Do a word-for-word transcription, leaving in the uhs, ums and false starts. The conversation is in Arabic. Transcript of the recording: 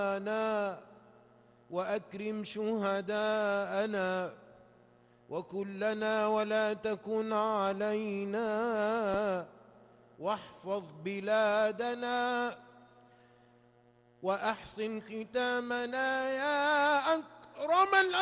وأكرم شهداءنا وكلنا ولا تكن علينا واحفظ بلادنا وأحسن ختامنا يا أكرم الأكرمين.